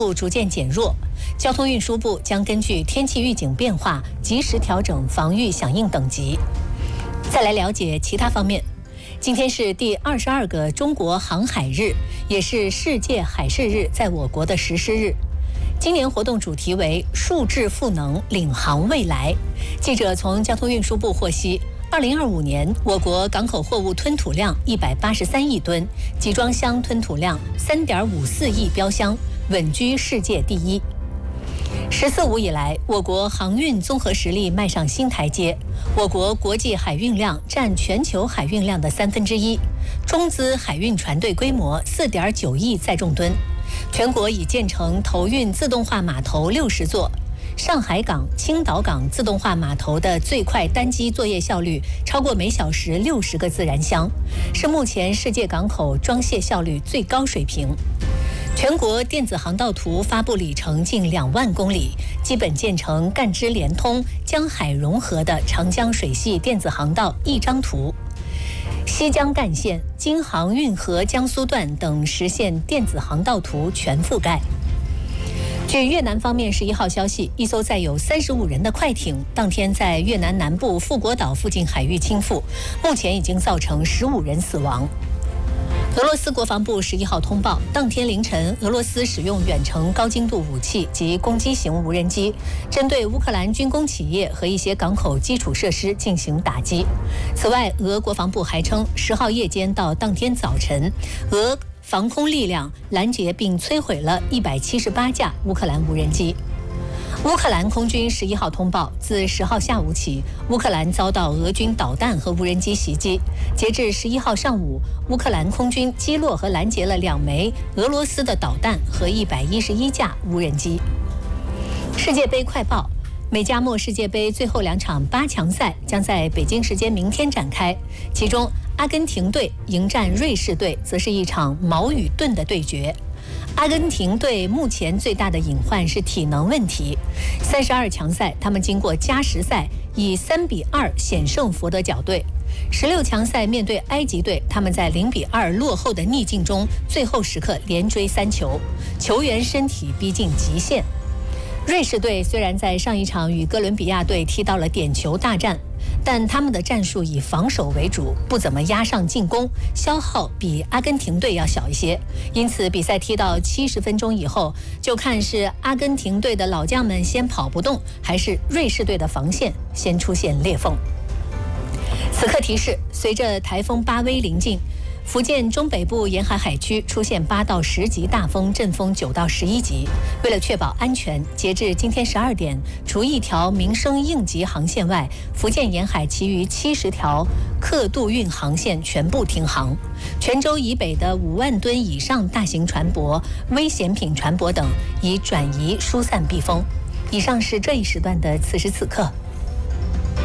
逐渐减弱，交通运输部将根据天气预警变化，及时调整防御响应等级。再来了解其他方面。今天是第22个中国航海日，也是世界海事日在我国的实施日。今年活动主题为“数质赋能，领航未来”。记者从交通运输部获悉，2025年我国港口货物吞吐量183亿吨，集装箱吞吐量3.54亿标箱，稳居世界第一。“14五”以来，我国航运综合实力迈上新台阶，我国国际海运量占全球海运量的1/3，中资海运船队规模4.9亿载重吨，全国已建成投运自动化码头60座。上海港、青岛港自动化码头的最快单机作业效率超过每小时60个自然箱，是目前世界港口装卸效率最高水平。全国电子航道图发布里程近2万公里，基本建成赣支联通、江海融合的长江水系电子航道一张图。西江干线、京杭运河江苏段等实现电子航道图全覆盖。据越南方面11号消息，一艘载有35人的快艇当天在越南南部富国岛附近海域倾覆，目前已经造成15人死亡。俄罗斯国防部11号通报，当天凌晨，俄罗斯使用远程高精度武器及攻击型无人机，针对乌克兰军工企业和一些港口基础设施进行打击。此外，俄国防部还称，10号夜间到当天早晨，俄防空力量拦截并摧毁了178架乌克兰无人机。乌克兰空军11号通报，自10号下午起，乌克兰遭到俄军导弹和无人机袭击。截至11号上午，乌克兰空军击落和拦截了2枚俄罗斯的导弹和111架无人机。世界杯快报：美加墨世界杯最后2场8强赛将在北京时间明天展开，其中阿根廷队迎战瑞士队，则是一场矛与盾的对决。阿根廷队目前最大的隐患是体能问题。32强赛，他们经过加时赛以3-2险胜佛得角队。16强赛面对埃及队，他们在0-2落后的逆境中，最后时刻连追3球，球员身体逼近极限。瑞士队虽然在上一场与哥伦比亚队踢到了点球大战，但他们的战术以防守为主，不怎么压上进攻，消耗比阿根廷队要小一些。因此比赛踢到70分钟以后，就看是阿根廷队的老将们先跑不动，还是瑞士队的防线先出现裂缝。此刻提示，随着台风巴威临近，福建中北部沿海海区出现8到10级大风，阵风9到11级。为了确保安全，截至今天12点，除一条民生应急航线外，福建沿海其余70条客渡运航线全部停航。泉州以北的5万吨以上大型船舶、危险品船舶等已转移疏散避风。以上是这一时段的此时此刻。